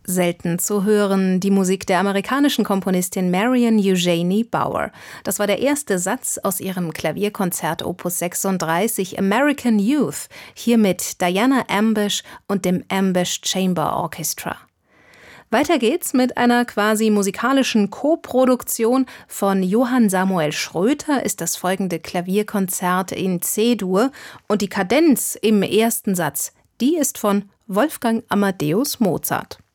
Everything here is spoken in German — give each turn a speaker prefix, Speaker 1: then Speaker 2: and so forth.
Speaker 1: selten zu hören, die Musik der amerikanischen Komponistin Marion Eugenie Bauer. Das war der erste Satz aus ihrem Klavierkonzert Opus 36 American Youth, hier mit Diana Ambush und dem Ambush Chamber Orchestra. Weiter geht's mit einer quasi musikalischen Koproduktion. Von Johann Samuel Schröter ist das folgende Klavierkonzert in C-Dur und die Kadenz im ersten Satz, die ist von Wolfgang Amadeus Mozart.